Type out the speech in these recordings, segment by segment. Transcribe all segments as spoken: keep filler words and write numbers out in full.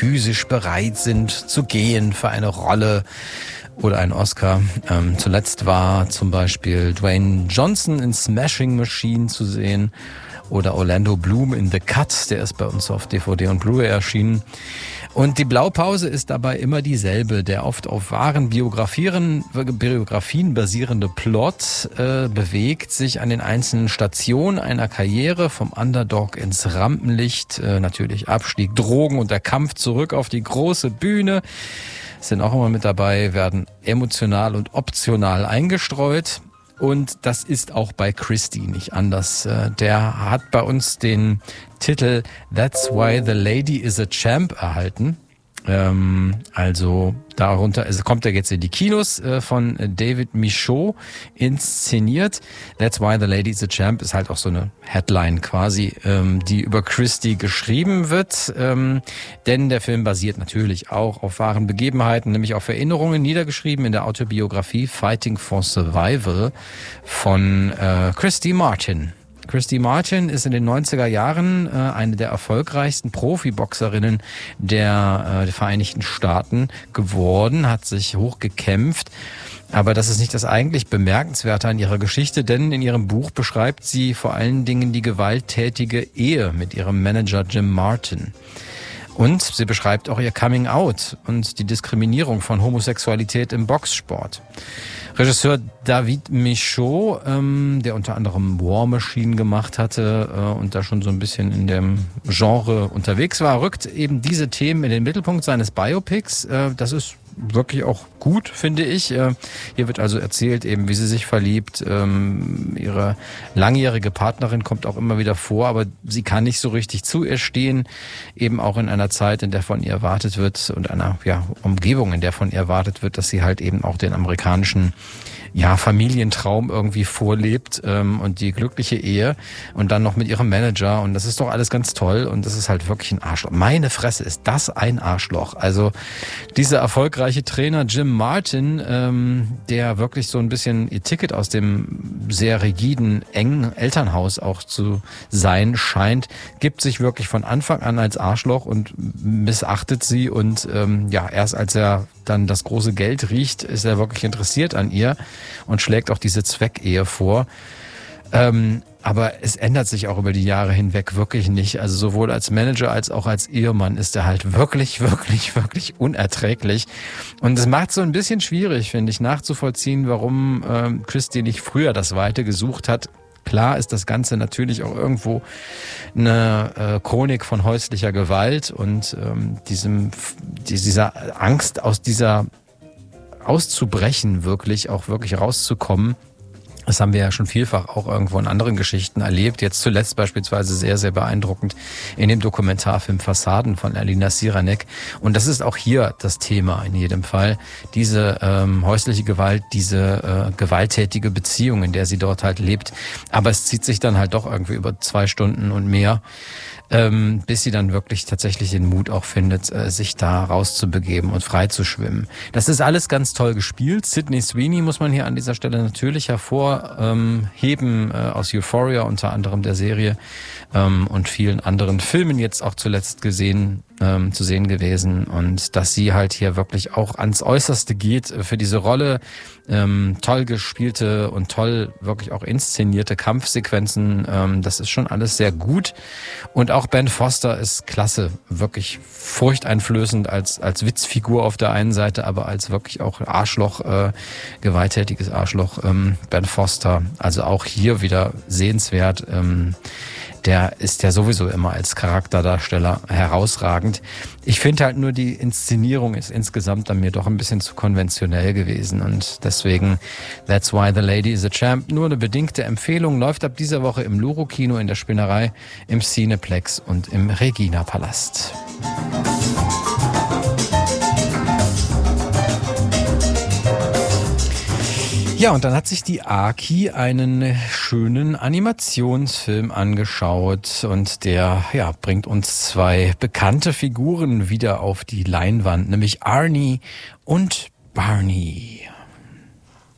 physisch bereit sind zu gehen für eine Rolle oder einen Oscar. Ähm, zuletzt war zum Beispiel Dwayne Johnson in Smashing Machine zu sehen oder Orlando Bloom in The Cut, der ist bei uns auf D V D und Blu-ray erschienen. Und die Blaupause ist dabei immer dieselbe. Der oft auf wahren Biografien, Biografien basierende Plot äh, bewegt sich an den einzelnen Stationen einer Karriere vom Underdog ins Rampenlicht. Äh, natürlich Abstieg, Drogen und der Kampf zurück auf die große Bühne. Sind auch immer mit dabei, werden emotional und optional eingestreut. Und das ist auch bei Christie nicht anders. Der hat bei uns den Titel That's Why the Lady is a Champ erhalten. Also darunter also kommt er jetzt in die Kinos von David Michaud inszeniert. That's Why the Lady is a Champ ist halt auch so eine Headline quasi, die über Christie geschrieben wird. Denn der Film basiert natürlich auch auf wahren Begebenheiten, nämlich auf Erinnerungen niedergeschrieben in der Autobiografie Fighting for Survival von Christy Martin. Christy Martin ist in den neunziger Jahren äh, eine der erfolgreichsten Profiboxerinnen der, äh, der Vereinigten Staaten geworden, hat sich hochgekämpft. Aber das ist nicht das eigentlich Bemerkenswerte an ihrer Geschichte, denn in ihrem Buch beschreibt sie vor allen Dingen die gewalttätige Ehe mit ihrem Manager Jim Martin. Und sie beschreibt auch ihr Coming Out und die Diskriminierung von Homosexualität im Boxsport. Regisseur David Michaud, ähm, der unter anderem War Machine gemacht hatte äh, und da schon so ein bisschen in dem Genre unterwegs war, rückt eben diese Themen in den Mittelpunkt seines Biopics. Äh, das ist wirklich auch gut, finde ich. Äh, hier wird also erzählt, eben wie sie sich verliebt. Ähm, ihre langjährige Partnerin kommt auch immer wieder vor, aber sie kann nicht so richtig zu ihr stehen. Eben auch in einer Zeit, in der von ihr erwartet wird und einer ja, Umgebung, in der von ihr erwartet wird, dass sie halt eben auch den amerikanischen ja, Familientraum irgendwie vorlebt ähm, und die glückliche Ehe und dann noch mit ihrem Manager und das ist doch alles ganz toll und das ist halt wirklich ein Arschloch. Meine Fresse, ist das ein Arschloch. Also dieser erfolgreiche Trainer Jim Martin, ähm, der wirklich so ein bisschen ihr Ticket aus dem sehr rigiden, engen Elternhaus auch zu sein scheint, gibt sich wirklich von Anfang an als Arschloch und missachtet sie und ähm, ja, erst als er dann das große Geld riecht, ist er wirklich interessiert an ihr und schlägt auch diese Zweckehe vor. Ähm, aber es ändert sich auch über die Jahre hinweg wirklich nicht. Also sowohl als Manager als auch als Ehemann ist er halt wirklich, wirklich, wirklich unerträglich. Und es macht so ein bisschen schwierig, finde ich, nachzuvollziehen, warum ähm, Christie nicht früher das Weite gesucht hat. Klar ist das Ganze natürlich auch irgendwo eine äh, Chronik von häuslicher Gewalt und ähm, diesem dieser Angst aus dieser auszubrechen, wirklich auch wirklich rauszukommen. Das haben wir ja schon vielfach auch irgendwo in anderen Geschichten erlebt. Jetzt zuletzt beispielsweise sehr, sehr beeindruckend in dem Dokumentarfilm Fassaden von Alina Siranek. Und das ist auch hier das Thema in jedem Fall. Diese ähm, häusliche Gewalt, diese äh, gewalttätige Beziehung, in der sie dort halt lebt. Aber es zieht sich dann halt doch irgendwie über zwei Stunden und mehr, ähm, bis sie dann wirklich tatsächlich den Mut auch findet, äh, sich da rauszubegeben und frei zu schwimmen. Das ist alles ganz toll gespielt. Sydney Sweeney muss man hier an dieser Stelle natürlich hervorheben, ähm, äh, aus Euphoria unter anderem der Serie ähm, und vielen anderen Filmen jetzt auch zuletzt gesehen, ähm, zu sehen gewesen und dass sie halt hier wirklich auch ans Äußerste geht für diese Rolle. Ähm, toll gespielte und toll wirklich auch inszenierte Kampfsequenzen, ähm, das ist schon alles sehr gut und auch Ben Foster ist klasse, wirklich furchteinflößend als als Witzfigur auf der einen Seite, aber als wirklich auch Arschloch, äh, gewalttätiges Arschloch, ähm, Ben Foster, also auch hier wieder sehenswert. Ähm, der ist ja sowieso immer als Charakterdarsteller herausragend. Ich finde halt nur, die Inszenierung ist insgesamt dann mir doch ein bisschen zu konventionell gewesen und deswegen That's Why the Lady is a Champ. Nur eine bedingte Empfehlung, läuft ab dieser Woche im Luro-Kino, in der Spinnerei, im Cineplex und im Regina-Palast. Ja, und dann hat sich die Aki einen schönen Animationsfilm angeschaut und der ja bringt uns zwei bekannte Figuren wieder auf die Leinwand, nämlich Arnie und Barney.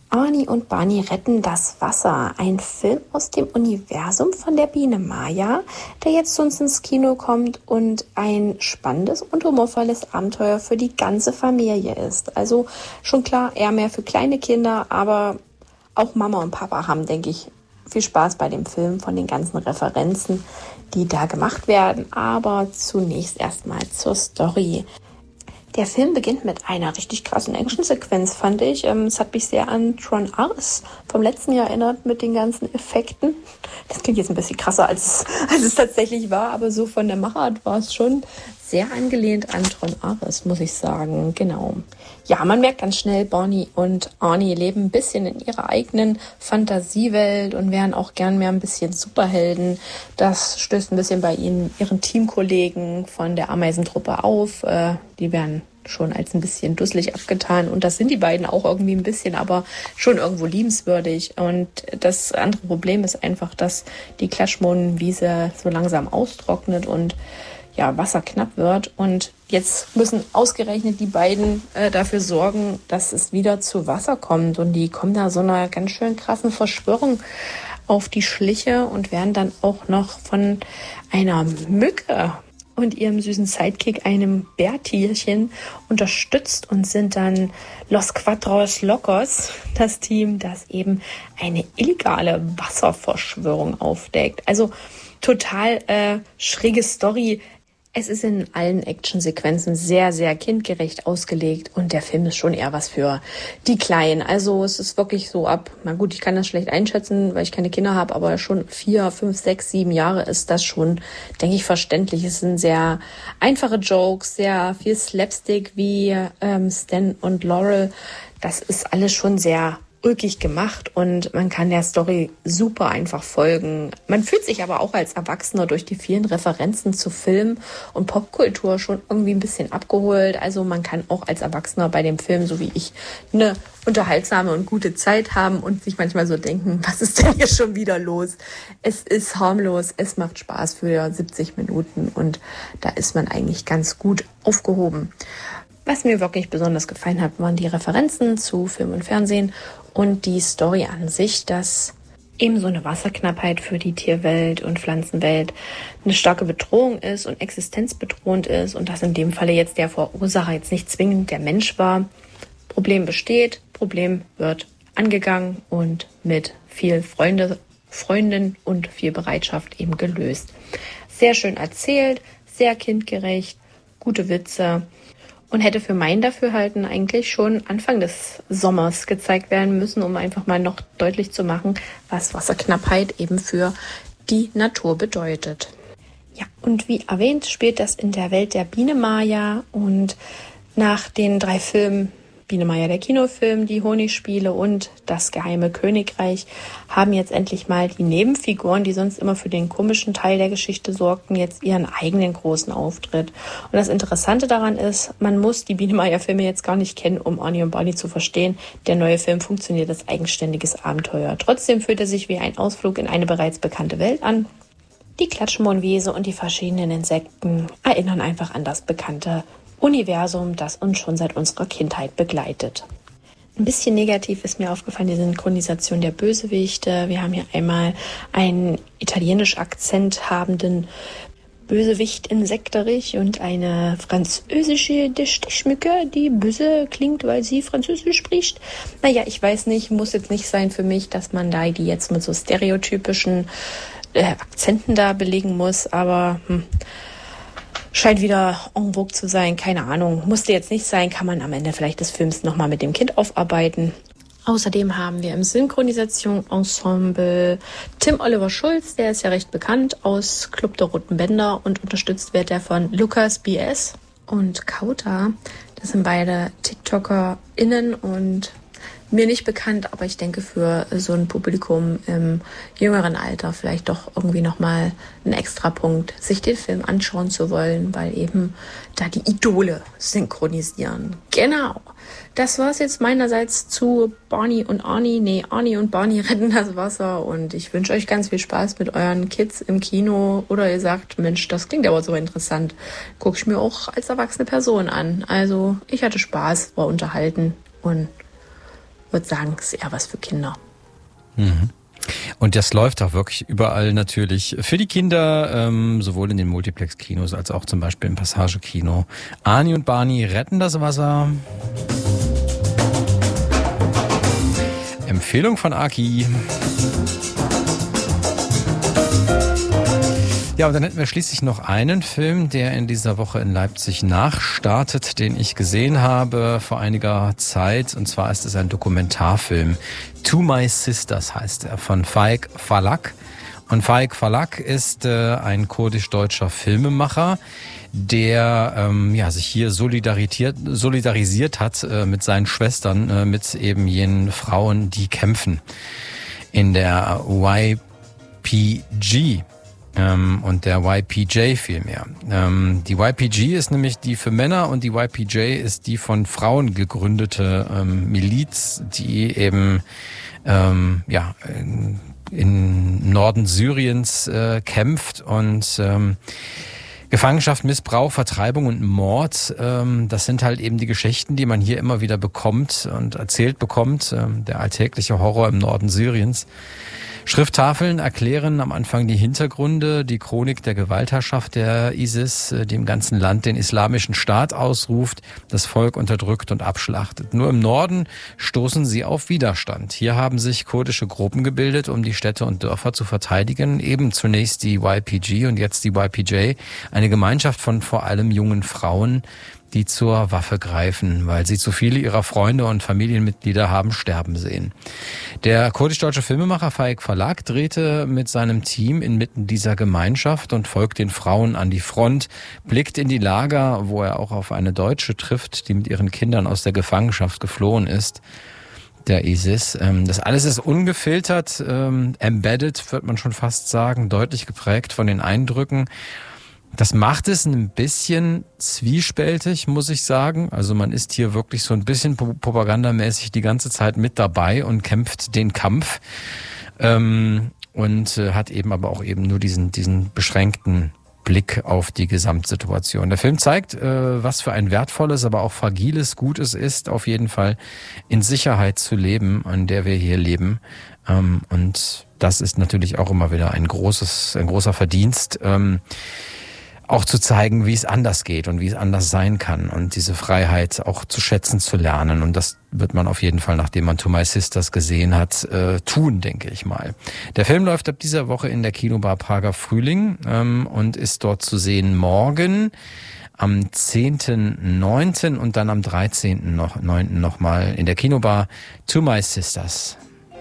Arnie und Barney retten das Wasser. Ein Film aus dem Universum von der Biene Maya, der jetzt zu uns ins Kino kommt und ein spannendes und humorvolles Abenteuer für die ganze Familie ist. Also schon klar, eher mehr für kleine Kinder, aber auch Mama und Papa haben, denke ich, viel Spaß bei dem Film von den ganzen Referenzen, die da gemacht werden. Aber zunächst erstmal zur Story. Der Film beginnt mit einer richtig krassen Actionsequenz, fand ich. Es hat mich sehr an Tron Ares vom letzten Jahr erinnert mit den ganzen Effekten. Das klingt jetzt ein bisschen krasser, als es, als es tatsächlich war, aber so von der Machart war es schon sehr angelehnt an Tron Ares, muss ich sagen. Genau. Ja, man merkt ganz schnell, Barney und Arnie leben ein bisschen in ihrer eigenen Fantasiewelt und wären auch gern mehr ein bisschen Superhelden. Das stößt ein bisschen bei ihnen, ihren Teamkollegen von der Ameisentruppe auf. Äh, die werden schon als ein bisschen dusselig abgetan und das sind die beiden auch irgendwie ein bisschen, aber schon irgendwo liebenswürdig. Und das andere Problem ist einfach, dass die Klatschmohnenwiese so langsam austrocknet und ja, Wasser knapp wird. Und jetzt müssen ausgerechnet die beiden äh, dafür sorgen, dass es wieder zu Wasser kommt. Und die kommen da so einer ganz schön krassen Verschwörung auf die Schliche und werden dann auch noch von einer Mücke und ihrem süßen Sidekick, einem Bärtierchen, unterstützt und sind dann Los Cuatros Locos, das Team, das eben eine illegale Wasserverschwörung aufdeckt. Also total äh, schräge Story. Es ist in allen Actionsequenzen sehr, sehr kindgerecht ausgelegt und der Film ist schon eher was für die Kleinen. Also es ist wirklich so ab, na gut, ich kann das schlecht einschätzen, weil ich keine Kinder habe, aber schon vier, fünf, sechs, sieben Jahre ist das schon, denke ich, verständlich. Es sind sehr einfache Jokes, sehr viel Slapstick wie ähm, Stan und Laurel. Das ist alles schon sehr ulkig gemacht und man kann der Story super einfach folgen. Man fühlt sich aber auch als Erwachsener durch die vielen Referenzen zu Film und Popkultur schon irgendwie ein bisschen abgeholt. Also man kann auch als Erwachsener bei dem Film, so wie ich, eine unterhaltsame und gute Zeit haben und sich manchmal so denken, was ist denn hier schon wieder los? Es ist harmlos, es macht Spaß für siebzig Minuten und da ist man eigentlich ganz gut aufgehoben. Was mir wirklich besonders gefallen hat, waren die Referenzen zu Film und Fernsehen und die Story an sich, dass eben so eine Wasserknappheit für die Tierwelt und Pflanzenwelt eine starke Bedrohung ist und existenzbedrohend ist und dass in dem Falle jetzt der Verursacher jetzt nicht zwingend der Mensch war. Problem besteht, Problem wird angegangen und mit viel Freunde, Freundin und viel Bereitschaft eben gelöst. Sehr schön erzählt, sehr kindgerecht, gute Witze. Und hätte für mein Dafürhalten eigentlich schon Anfang des Sommers gezeigt werden müssen, um einfach mal noch deutlich zu machen, was Wasserknappheit eben für die Natur bedeutet. Ja, und wie erwähnt, spielt das in der Welt der Biene Maya und nach den drei Filmen Biene Maya, der Kinofilm, die Honigspiele und das geheime Königreich haben jetzt endlich mal die Nebenfiguren, die sonst immer für den komischen Teil der Geschichte sorgten, jetzt ihren eigenen großen Auftritt. Und das Interessante daran ist, man muss die Biene Maya Filme jetzt gar nicht kennen, um Arnie und Barney zu verstehen. Der neue Film funktioniert als eigenständiges Abenteuer. Trotzdem fühlt er sich wie ein Ausflug in eine bereits bekannte Welt an. Die Klatschmohnwiese und die verschiedenen Insekten erinnern einfach an das bekannte Universum, das uns schon seit unserer Kindheit begleitet. Ein bisschen negativ ist mir aufgefallen die Synchronisation der Bösewichte. Wir haben hier einmal einen italienisch Akzent habenden Bösewicht in Sekterich und eine französische Stichmücke, die böse klingt, weil sie Französisch spricht. Naja, ich weiß nicht, muss jetzt nicht sein für mich, dass man da die jetzt mit so stereotypischen äh, Akzenten da belegen muss, aber hm, scheint wieder en vogue zu sein, keine Ahnung. Musste jetzt nicht sein, kann man am Ende vielleicht des Films nochmal mit dem Kind aufarbeiten. Außerdem haben wir im Synchronisationensemble Tim Oliver Schulz, der ist ja recht bekannt aus Club der Roten Bänder und unterstützt wird er von Lukas B S und Kauta. Das sind beide TikTokerInnen und mir nicht bekannt, aber ich denke für so ein Publikum im jüngeren Alter vielleicht doch irgendwie nochmal ein Extrapunkt, sich den Film anschauen zu wollen, weil eben da die Idole synchronisieren. Genau, das war's jetzt meinerseits zu Barney und Arnie. Nee, Arnie und Barney retten das Wasser und ich wünsche euch ganz viel Spaß mit euren Kids im Kino oder ihr sagt, Mensch, das klingt aber so interessant. Gucke ich mir auch als erwachsene Person an. Also ich hatte Spaß, war unterhalten und würde sagen, ist eher was für Kinder. Mhm. Und das läuft auch wirklich überall natürlich für die Kinder, ähm, sowohl in den Multiplex-Kinos als auch zum Beispiel im Passage-Kino. Ani und Barney retten das Wasser. Empfehlung von Aki. Ja, und dann hätten wir schließlich noch einen Film, der in dieser Woche in Leipzig nachstartet, den ich gesehen habe vor einiger Zeit. Und zwar ist es ein Dokumentarfilm. To My Sisters heißt er, von Faik Falak. Und Faik Falak ist äh, ein kurdisch-deutscher Filmemacher, der ähm, ja, sich hier solidarisiert, solidarisiert hat äh, mit seinen Schwestern, äh, mit eben jenen Frauen, die kämpfen in der Y P G. Ähm, und der Y P J vielmehr. Ähm, die Y P G ist nämlich die für Männer und die Y P J ist die von Frauen gegründete ähm, Miliz, die eben ähm, ja in, in Norden Syriens äh, kämpft und ähm, Gefangenschaft, Missbrauch, Vertreibung und Mord, ähm, das sind halt eben die Geschichten, die man hier immer wieder bekommt und erzählt bekommt, ähm, der alltägliche Horror im Norden Syriens. Schrifttafeln erklären am Anfang die Hintergründe, die Chronik der Gewaltherrschaft der ISIS, die im ganzen Land den islamischen Staat ausruft, das Volk unterdrückt und abschlachtet. Nur im Norden stoßen sie auf Widerstand. Hier haben sich kurdische Gruppen gebildet, um die Städte und Dörfer zu verteidigen. Eben zunächst die Y P G und jetzt die Y P J, eine Gemeinschaft von vor allem jungen Frauen, die zur Waffe greifen, weil sie zu viele ihrer Freunde und Familienmitglieder haben sterben sehen. Der kurdisch-deutsche Filmemacher Faik Falak drehte mit seinem Team inmitten dieser Gemeinschaft und folgt den Frauen an die Front, blickt in die Lager, wo er auch auf eine Deutsche trifft, die mit ihren Kindern aus der Gefangenschaft geflohen ist, der ISIS. Das alles ist ungefiltert, embedded, wird man schon fast sagen, deutlich geprägt von den Eindrücken. Das macht es ein bisschen zwiespältig, muss ich sagen. Also man ist hier wirklich so ein bisschen propagandamäßig die ganze Zeit mit dabei und kämpft den Kampf ähm, und äh, hat eben aber auch eben nur diesen diesen beschränkten Blick auf die Gesamtsituation. Der Film zeigt, äh, was für ein wertvolles, aber auch fragiles Gut es ist, auf jeden Fall in Sicherheit zu leben, an der wir hier leben. Ähm, und das ist natürlich auch immer wieder ein großes, ein großer Verdienst. Ähm, auch zu zeigen, wie es anders geht und wie es anders sein kann und diese Freiheit auch zu schätzen zu lernen. Und das wird man auf jeden Fall, nachdem man To My Sisters gesehen hat, äh, tun, denke ich mal. Der Film läuft ab dieser Woche in der Kinobar Prager Frühling ähm, und ist dort zu sehen morgen am zehnten neunten und dann am dreizehnten neunten nochmal in der Kinobar To My Sisters.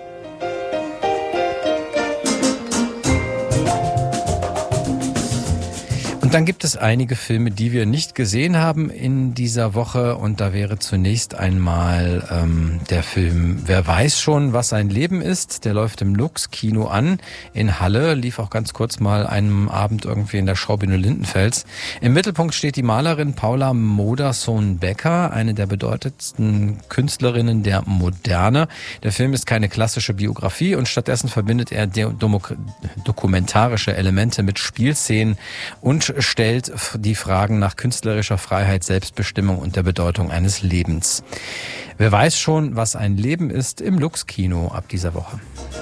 Und dann gibt es einige Filme, die wir nicht gesehen haben in dieser Woche. Und da wäre zunächst einmal ähm, der Film Wer weiß schon, was ein Leben ist. Der läuft im Lux-Kino an in Halle. Lief auch ganz kurz mal einen Abend irgendwie in der Schaubühne Lindenfels. Im Mittelpunkt steht die Malerin Paula Modersohn-Becker, eine der bedeutendsten Künstlerinnen der Moderne. Der Film ist keine klassische Biografie und stattdessen verbindet er dokumentarische Elemente mit Spielszenen und stellt die Fragen nach künstlerischer Freiheit, Selbstbestimmung und der Bedeutung eines Lebens. Wer weiß schon, was ein Leben ist, im Lux-Kino ab dieser Woche.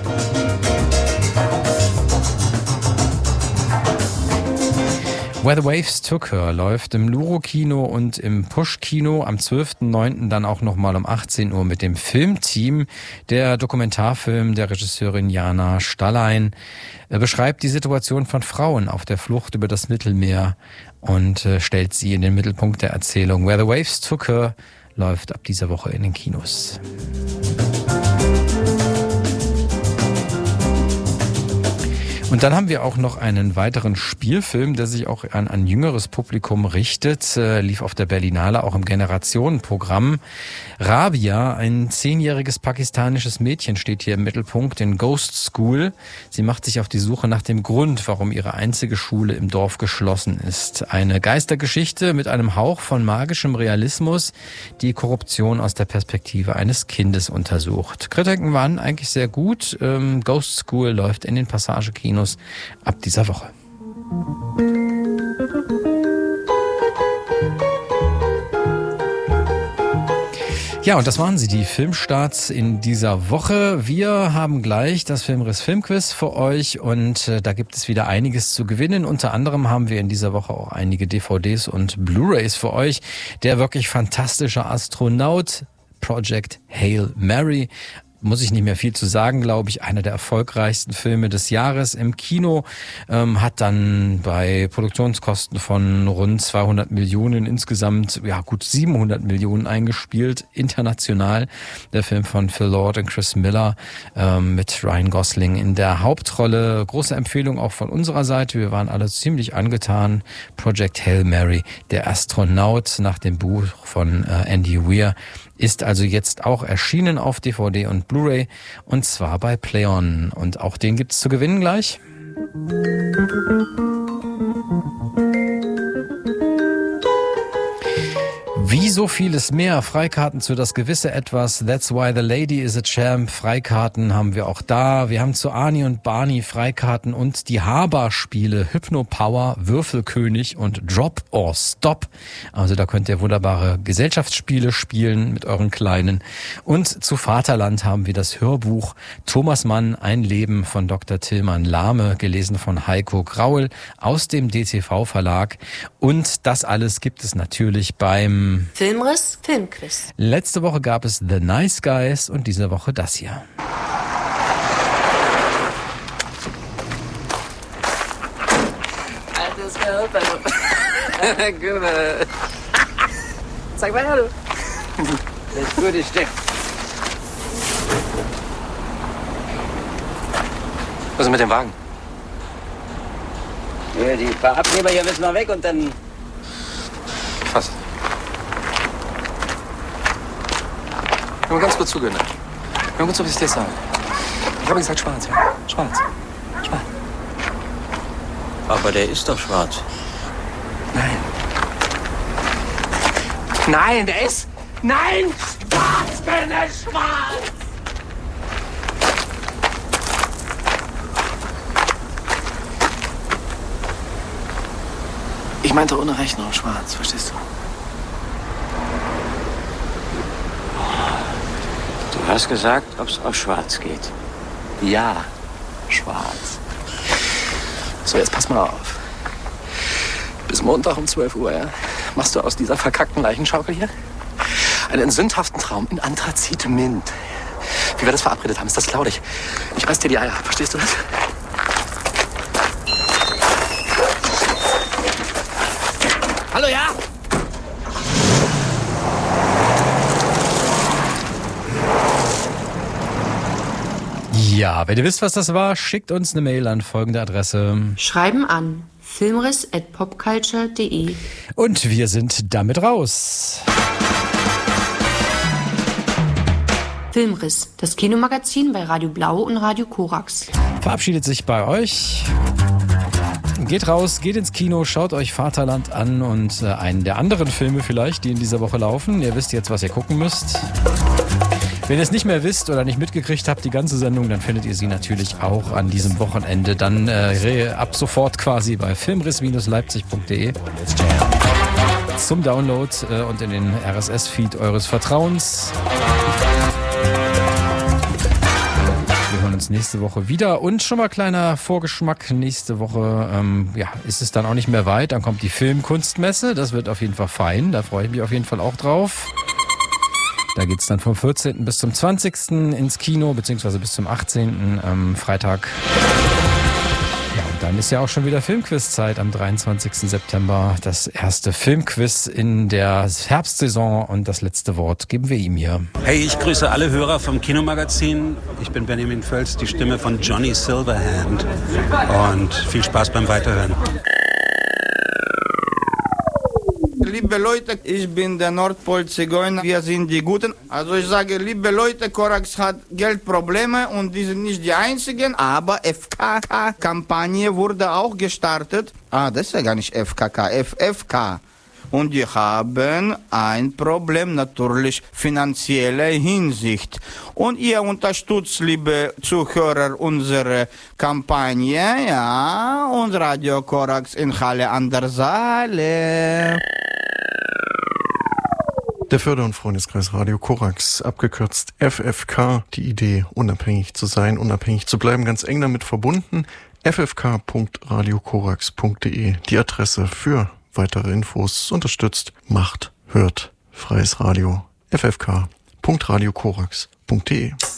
Where the Waves Took Her läuft im Luro-Kino und im Push-Kino am zwölften neunten dann auch nochmal um achtzehn Uhr mit dem Filmteam. Der Dokumentarfilm der Regisseurin Jana Stallein beschreibt die Situation von Frauen auf der Flucht über das Mittelmeer und stellt sie in den Mittelpunkt der Erzählung. Where the Waves Took Her läuft ab dieser Woche in den Kinos. Und dann haben wir auch noch einen weiteren Spielfilm, der sich auch an ein jüngeres Publikum richtet, äh, lief auf der Berlinale auch im Generationenprogramm. Rabia, ein zehnjähriges pakistanisches Mädchen, steht hier im Mittelpunkt in Ghost School. Sie macht sich auf die Suche nach dem Grund, warum ihre einzige Schule im Dorf geschlossen ist. Eine Geistergeschichte mit einem Hauch von magischem Realismus, die Korruption aus der Perspektive eines Kindes untersucht. Kritiken waren eigentlich sehr gut. Ähm, Ghost School läuft in den Passagekinos ab dieser Woche. Ja, und das waren sie, die Filmstarts in dieser Woche. Wir haben gleich das Filmriss Filmquiz für euch und äh, da gibt es wieder einiges zu gewinnen. Unter anderem haben wir in dieser Woche auch einige D V Ds und Blu-rays für euch. Der wirklich fantastische Astronaut, Project Hail Mary. Muss ich nicht mehr viel zu sagen, glaube ich. Einer der erfolgreichsten Filme des Jahres im Kino. Ähm, hat dann bei Produktionskosten von rund zweihundert Millionen insgesamt, ja gut siebenhundert Millionen eingespielt, international. Der Film von Phil Lord und Chris Miller ähm, mit Ryan Gosling in der Hauptrolle. Große Empfehlung auch von unserer Seite. Wir waren alle ziemlich angetan. Project Hail Mary, der Astronaut nach dem Buch von äh, Andy Weir, ist also jetzt auch erschienen auf D V D und Blu-ray und zwar bei Play-On. Und auch den gibt's zu gewinnen gleich. Wie so vieles mehr, Freikarten für das gewisse Etwas, That's Why the Lady is a Champ, Freikarten haben wir auch da. Wir haben zu Arnie und Barney Freikarten und die Haber-Spiele Hypno Power, Würfelkönig und Drop or Stop. Also da könnt ihr wunderbare Gesellschaftsspiele spielen mit euren Kleinen. Und zu Vaterland haben wir das Hörbuch Thomas Mann, ein Leben von Doktor Tilman Lahme, gelesen von Heiko Graul aus dem D T V-Verlag. Und das alles gibt es natürlich beim Filmriss Filmquiz. Letzte Woche gab es The Nice Guys und diese Woche das hier. Altes Körper. Sag mal hallo. Das ist gute Stück. Was ist mit dem Wagen? Ja, die paar Abnehmer hier müssen noch weg und dann... Was? Hör mal ganz kurz zugehört. Hör mal kurz, ob ich das sage. Ich habe gesagt schwarz, ja? Schwarz. Schwarz. Aber der ist doch schwarz. Nein. Nein, der ist... Nein! Schwarz, bin ich schwarz! Ich meinte ohne Rechnung schwarz, verstehst du? Du hast gesagt, ob es auf schwarz geht. Ja, schwarz. So, jetzt pass mal auf. Bis Montag um zwölf Uhr, ja, machst du aus dieser verkackten Leichenschaukel hier einen sündhaften Traum in Anthrazit Mint. Wie wir das verabredet haben, ist das klaudig. Ich reiß dir die Eier ab, verstehst du das? Hallo, ja? Ja, wenn ihr wisst, was das war, schickt uns eine Mail an folgende Adresse. Schreiben an filmriss at popculture punkt de. Und wir sind damit raus. Filmriss, das Kinomagazin bei Radio Blau und Radio Korax. Verabschiedet sich bei euch. Geht raus, geht ins Kino, schaut euch Vaterland an und äh, einen der anderen Filme vielleicht, die in dieser Woche laufen. Ihr wisst jetzt, was ihr gucken müsst. Wenn ihr es nicht mehr wisst oder nicht mitgekriegt habt, die ganze Sendung, dann findet ihr sie natürlich auch an diesem Wochenende. Dann äh, ab sofort quasi bei filmriss leipzig punkt de zum Download äh, und in den R S S-Feed eures Vertrauens. Wir hören uns nächste Woche wieder und schon mal kleiner Vorgeschmack. Nächste Woche ähm, ja, ist es dann auch nicht mehr weit. Dann kommt die Filmkunstmesse. Das wird auf jeden Fall fein. Da freue ich mich auf jeden Fall auch drauf. Da geht's dann vom vierzehnten bis zum zwanzigsten ins Kino, beziehungsweise bis zum achtzehnten am Freitag. Ja, und dann ist ja auch schon wieder Filmquiz-Zeit am dreiundzwanzigsten September. Das erste Filmquiz in der Herbstsaison und das letzte Wort geben wir ihm hier. Hey, ich grüße alle Hörer vom Kinomagazin. Ich bin Benjamin Völz, die Stimme von Johnny Silverhand. Und viel Spaß beim Weiterhören. Liebe Leute, ich bin der Nordpol-Zigeuner, wir sind die Guten. Also ich sage, liebe Leute, Korax hat Geldprobleme und die sind nicht die einzigen, aber F K K-Kampagne wurde auch gestartet. Ah, das ist ja gar nicht F K K, F F K. Und die haben ein Problem, natürlich finanzieller Hinsicht. Und ihr unterstützt, liebe Zuhörer, unsere Kampagne, ja, und Radio Korax in Halle an der Saale. Der Förder- und Freundeskreis Radio Korax, abgekürzt F F K, die Idee, unabhängig zu sein, unabhängig zu bleiben, ganz eng damit verbunden. f f k punkt radio korax punkt d e, die Adresse für weitere Infos, unterstützt, macht, hört, freies Radio, f f k punkt radio korax punkt d e.